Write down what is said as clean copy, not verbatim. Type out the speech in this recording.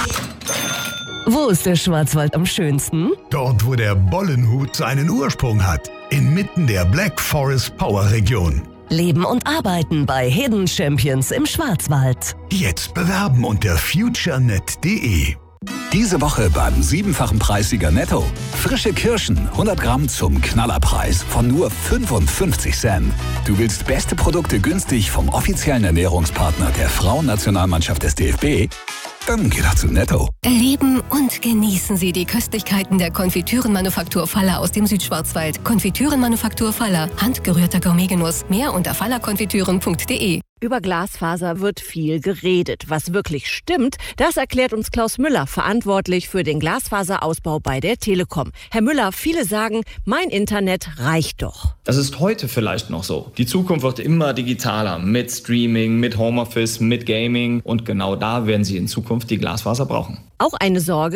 Wo ist der Schwarzwald am schönsten? Dort, wo der Bollenhut seinen Ursprung hat. Inmitten der Black Forest Power Region. Leben und arbeiten bei Hidden Champions im Schwarzwald. Jetzt bewerben unter futurenet.de. Diese Woche beim 7-fachen Preissieger Netto. Frische Kirschen, 100 Gramm zum Knallerpreis von nur 55 Cent. Du willst beste Produkte günstig vom offiziellen Ernährungspartner der Frauennationalmannschaft des DFB? Dann geh doch zu Netto. Erleben und genießen Sie die Köstlichkeiten der Konfitürenmanufaktur Faller aus dem Südschwarzwald. Konfitürenmanufaktur Faller. Handgerührter Gourmetgenuss. Mehr unter fallerkonfitüren.de. Über Glasfaser wird viel geredet. Was wirklich stimmt, das erklärt uns Klaus Müller, verantwortlich für den Glasfaserausbau bei der Telekom. Herr Müller, viele sagen, mein Internet reicht doch. Das ist heute vielleicht noch so. Die Zukunft wird immer digitaler mit Streaming, mit Homeoffice, mit Gaming und genau da werden Sie in Zukunft die Glasfaser brauchen. Auch eine Sorge,